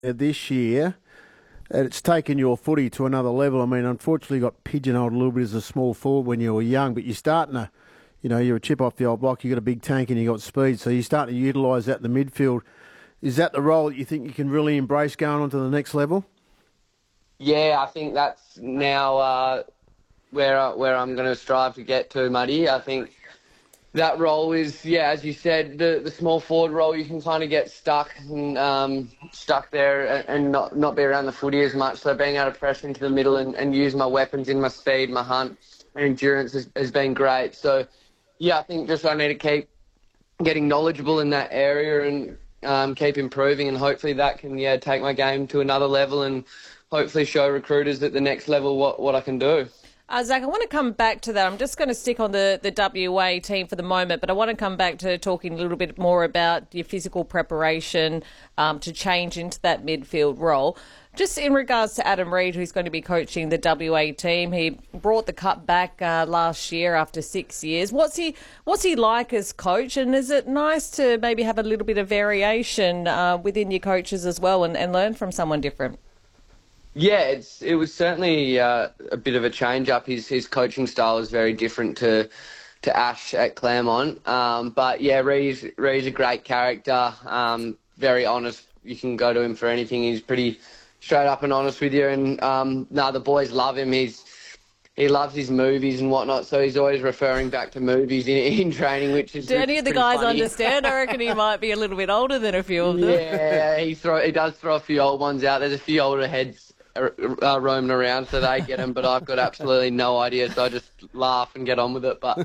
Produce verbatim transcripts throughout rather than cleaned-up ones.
this year, and it's taken your footy to another level. I mean, unfortunately, you got pigeonholed a little bit as a small forward when you were young, but you're starting to, you know, you're a chip off the old block. You've got a big tank and you've got speed, so you're starting to utilise that in the midfield. Is that the role that you think you can really embrace going on to the next level? Yeah, I think that's now uh, where I, where I'm going to strive to get to, Muddy. I think that role is, yeah, as you said, the, the small forward role. You can kind of get stuck and um, stuck there and, and not not be around the footy as much. So being able to press into the middle and, and use my weapons in my speed, my hunt, and endurance has, has been great. So yeah, I think just I need to keep getting knowledgeable in that area and um, keep improving, and hopefully that can yeah take my game to another level and hopefully show recruiters at the next level what, what I can do. Uh, Zach, I want to come back to that. I'm just going to stick on the, the W A team for the moment, but I want to come back to talking a little bit more about your physical preparation um, to change into that midfield role. Just in regards to Adam Reid, who's going to be coaching the W A team, he brought the cup back uh, last year after six years. What's he What's he like as coach, and is it nice to maybe have a little bit of variation uh, within your coaches as well and, and learn from someone different? Yeah, it's it was certainly uh, a bit of a change up. His his coaching style is very different to to Ash at Claremont. Um, but yeah, Reed's, Reed's a great character, um, very honest. You can go to him for anything. He's pretty straight up and honest with you. And um, no, the boys love him. He's he loves his movies and whatnot, so he's always referring back to movies in, in training, which is Do any of the guys funny. understand? I reckon he might be a little bit older than a few of them. Yeah, he throw he does throw a few old ones out. There's a few older heads Uh, roaming around, so they get them, but I've got absolutely no idea, so I just laugh and get on with it. But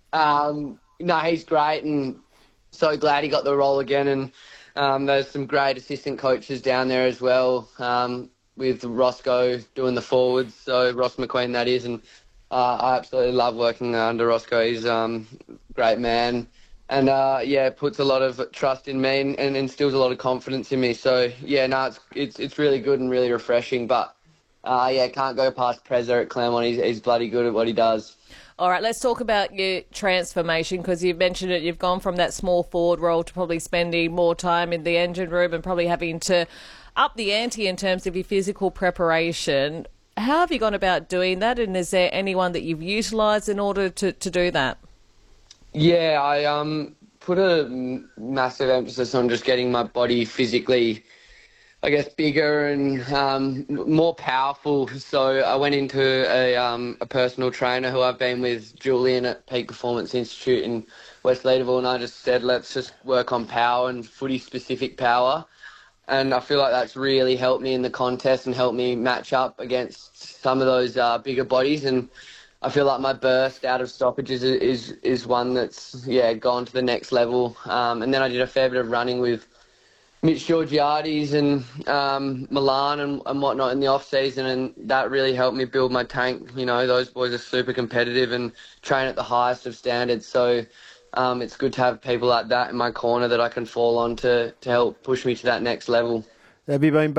um, no, he's great, and so glad he got the role again. And um, there's some great assistant coaches down there as well, um, with Roscoe doing the forwards, so Ross McQueen that is, and uh, I absolutely love working under Roscoe. He's um, a great man. And, uh, yeah, puts a lot of trust in me and, and instills a lot of confidence in me. So, yeah, no, it's it's it's really good and really refreshing. But, uh, yeah, can't go past Prezza at Claremont. He's, he's bloody good at what he does. All right, let's talk about your transformation, because you've mentioned it. You've gone from that small forward role to probably spending more time in the engine room and probably having to up the ante in terms of your physical preparation. How have you gone about doing that, and is there anyone that you've utilised in order to, to do that? Yeah, I um put a massive emphasis on just getting my body physically, I guess, bigger and um, more powerful. So I went into a um, a personal trainer who I've been with, Julian, at Peak Performance Institute in West Leederville, and I just said, let's just work on power and footy-specific power. And I feel like that's really helped me in the contest and helped me match up against some of those uh, bigger bodies. And I feel like my burst out of stoppages is is, is one that's, yeah, gone to the next level. Um, and then I did a fair bit of running with Mitch Georgiades and um, Milan and, and whatnot in the off-season, and that really helped me build my tank. You know, those boys are super competitive and train at the highest of standards. So um, it's good to have people like that in my corner that I can fall on to, to help push me to that next level. Have you been